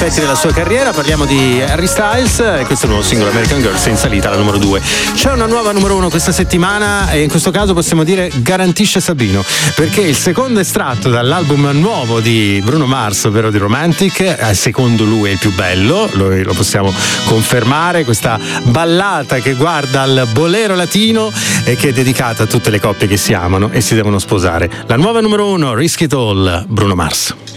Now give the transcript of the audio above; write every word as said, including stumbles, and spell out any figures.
aspetti della sua carriera. Parliamo di Harry Styles e questo è il nuovo singolo American Girls in salita alla numero due. C'è una nuova numero uno questa settimana e in questo caso possiamo dire garantisce Sabino, perché il secondo estratto dall'album nuovo di Bruno Mars, ovvero di Romantic, secondo lui è il più bello, lo, lo possiamo confermare, questa ballata che guarda al bolero latino e che è dedicata a tutte le coppie che si amano e si devono sposare. La nuova numero uno, Risk It All, Bruno Mars.